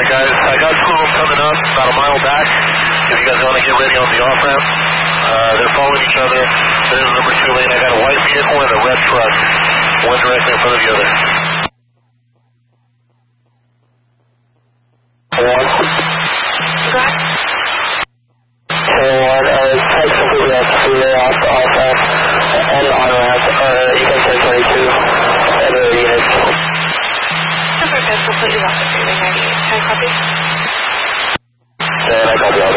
Alright guys, I got two of them coming up about a mile back. If you guys want to get ready on the off-ramp, they're following each other. There's a number 2 lane. I got a white vehicle and a red truck. One directly in front of the other. Take completely off the freeway, off-ramp, and on-ramp, you can say 22, and the units. Number 5 completely off the freeway, 98. Can I copy? And I copy all.